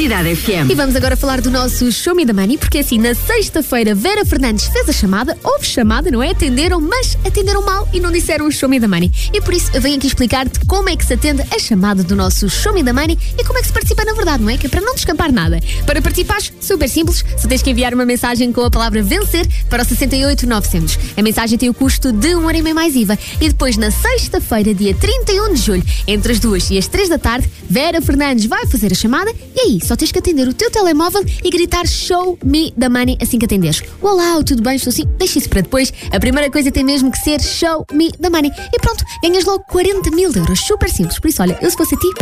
Cidade FM. E vamos agora falar do nosso Show Me the Money, porque assim, na sexta-feira, Vera Fernandes fez a chamada, houve chamada, não é? Atenderam, mas atenderam mal e não disseram o Show Me the Money. E por isso eu venho aqui explicar-te como é que se atende a chamada do nosso Show Me the Money e como é que se participa na verdade, não é? Que é para não te escapar nada. Para participares, super simples, só tens que enviar uma mensagem com a palavra vencer para o 68900. A mensagem tem o custo de 1,5€ mais IVA. E depois, na sexta-feira, dia 31 de julho, entre as 2 e as 3 da tarde, Vera Fernandes vai fazer a chamada e aí só tens que atender o teu telemóvel e gritar Show Me the Money assim que atenderes. Olá, tudo bem? Estou assim? Deixa isso para depois. A primeira coisa tem mesmo que ser Show Me the Money. E pronto, ganhas logo 40.000€. Super simples. Por isso, olha, eu se fosse a ti...